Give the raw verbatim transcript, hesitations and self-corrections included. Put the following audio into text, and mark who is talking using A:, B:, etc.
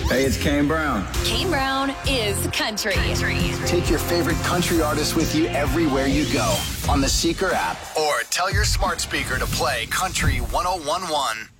A: Hey, it's Kane Brown.
B: Kane Brown is country.
C: Take your favorite country artist with you everywhere you go on the Seeker app or tell your smart speaker to play Country one oh one one.